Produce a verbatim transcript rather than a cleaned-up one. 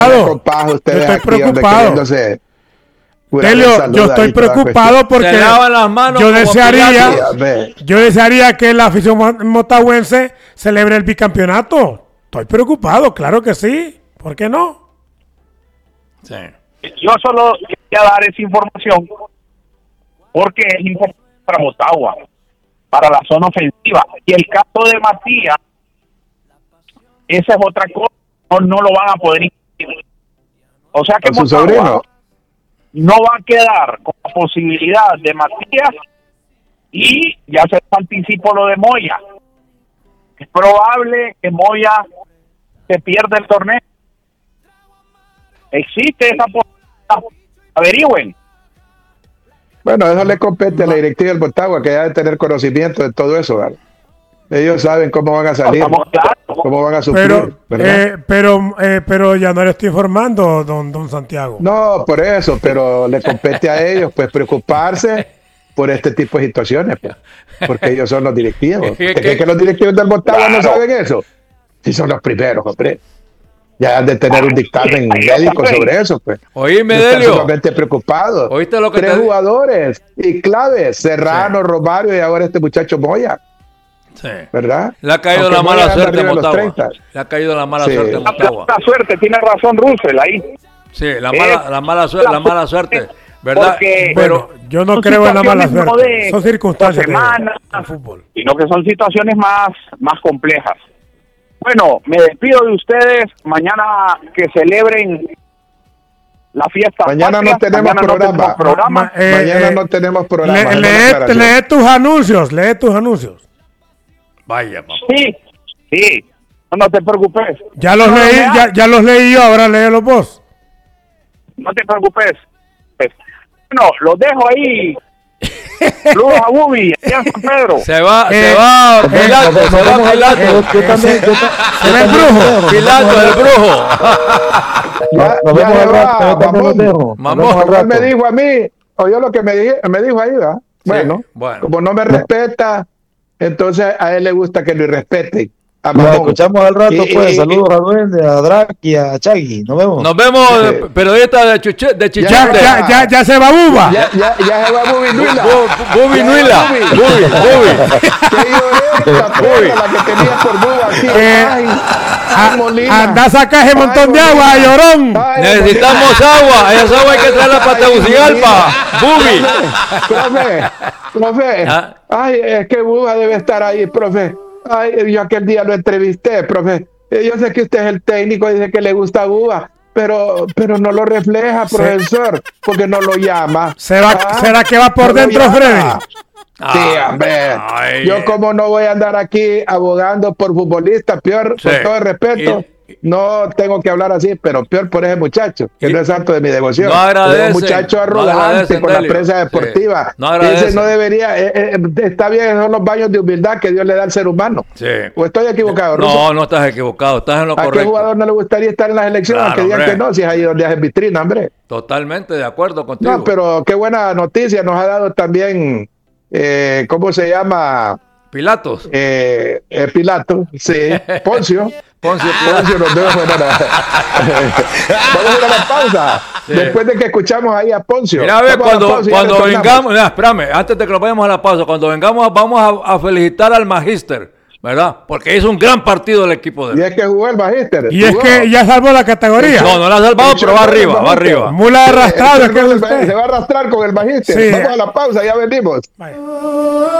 Yo estoy preocupado. Telio, yo estoy preocupado porque las manos yo desearía, pilates. yo desearía que la afición motagüense celebre el bicampeonato. Estoy preocupado, claro que sí. ¿Por qué no? Sí. Yo solo quería dar esa información porque es importante para Motagua, para la zona ofensiva. Y el caso de Matías, esa es otra cosa, no, no lo van a poder incluir. O sea que Motagua no va a quedar con la posibilidad de Matías y ya se anticipó lo de Moya. Es probable que Moya se pierda el torneo. Existe esa posibilidad. Averigüen. Bueno, eso le compete a la directiva del Motagua, que debe tener conocimiento de todo eso, ¿vale? Ellos saben cómo van a salir, cómo van a sufrir. Pero, eh, pero, eh, pero ya no le estoy informando, don, don Santiago. No, por eso, pero le compete a ellos, pues, preocuparse por este tipo de situaciones, pues, porque ellos son los directivos. ¿Es que, que los directivos del Motagua claro. no saben eso? Sí, son los primeros, hombre. Ya han de tener un dictamen médico sobre eso, pues. Oíme, no Delio. Totalmente preocupados. ¿Oíste lo que Tres te... jugadores y claves: Serrano, sí. Romario y ahora este muchacho Moya. Sí. ¿Verdad? Le ha caído Aunque la mala suerte a Motagua. Le ha caído la mala sí. suerte a Motagua. La suerte, tiene razón Russell ahí. Sí, la mala, la mala, su la mala suerte, ¿verdad? Porque, pero yo no creo en la mala suerte. De, son circunstancias semanas, del fútbol. Sino que son situaciones más, más complejas. Bueno, me despido de ustedes. Mañana que celebren la fiesta. Mañana patria. no tenemos Mañana programa. No tenemos programa. Ma, eh, Mañana eh, no tenemos programa. Le, lee, lee tus anuncios, lee tus anuncios. Vaya, papá. Sí, sí. No, no te preocupes. Ya los, no, leí, no ya, ya los leí yo, ahora léelos vos. No te preocupes. Bueno, los dejo ahí. Saludos a Bubi, allá en San Pedro. Se va, eh, se va, Pilato, eh, se va Pilato. Yo también, yo se va el brujo. Pilato, el brujo. Ya, nos vemos al rato, mamón. Él me dijo a mí, oyó lo que me, dije, me dijo ahí, ¿verdad? Bueno, sí, bueno, como no me respeta, entonces a él le gusta que lo irrespeten. Nos escuchamos al rato, y, pues. Y, Saludos y, a Duende, a Draki, a Chagui. Nos vemos. Nos vemos, sí. Periodista de, chuche, de Chichete. Ya, ya, ya, ya se va Buba. Ya, ya, ya se va Bubi Nuila. Bubi Nuila. Bubi, Bubi. ¿Qué esta perra, la que tenía por Buba aquí? Eh, ay, ay, Molina. Anda a sacar ese montón ay, de agua, llorón. Ay, necesitamos Molina. agua. Esa agua hay que traerla para Tegucigalpa. Bubi. Profe, profe. ¿Ah? Ay, es que Buba debe estar ahí, profe. Ay, yo aquel día lo entrevisté, profe. Yo sé que usted es el técnico y dice que le gusta Buba, pero, pero no lo refleja, profesor, sí. porque no lo llama. ¿Será, ¿Ah? ¿será que va por no dentro, Freddy? Sí, hombre. Ay, yo como no voy a andar aquí abogando por futbolistas, peor, sí. con todo el respeto. Y... No tengo que hablar así, pero peor por ese muchacho, que y no es santo de mi devoción. No agradece. Un muchacho arrogante no con Delio. La prensa deportiva. Sí. No Ese no debería. Eh, eh, está bien, son los baños de humildad que Dios le da al ser humano. Sí. ¿O estoy equivocado, Ruso? No, no estás equivocado, estás en lo ¿A correcto. ¿A qué jugador no le gustaría estar en las elecciones? Claro, que digan hombre. que no, si es ahí donde hacen vitrina, hombre. Totalmente de acuerdo contigo. No, pero qué buena noticia nos ha dado también, eh, ¿cómo se llama? Pilatos. Eh, eh, Pilato, sí. Poncio. Poncio, Poncio nos vemos mañana. Vamos a ir a la pausa. Sí. Después de que escuchamos ahí a Poncio. Mira, a ver, cuando, cuando vengamos, no, espérame, antes de que nos vayamos a la pausa, cuando vengamos vamos a, a felicitar al Magíster, ¿verdad? Porque hizo un gran partido el equipo de él. Y es que jugó el Magíster. Y es que ya salvó la categoría. No, no la ha salvado, pero va arriba, va arriba. Mula arrastrada. Se va a arrastrar con el Magíster. Sí. Vamos a la pausa, ya venimos. Vaya.